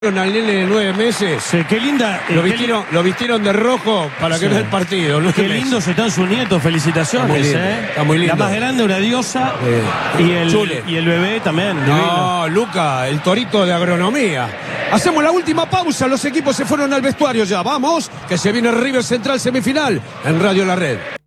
Al nene de 9 meses. Sí, qué linda. Lo vistieron de rojo para que vea el partido. Qué lindos están sus nietos, felicitaciones. Está muy lindo. La más grande, una diosa. Y el bebé también. No, divino. Luca, el torito de agronomía. Hacemos la última pausa. Los equipos se fueron al vestuario ya. Vamos, que se viene River Central semifinal en Radio La Red.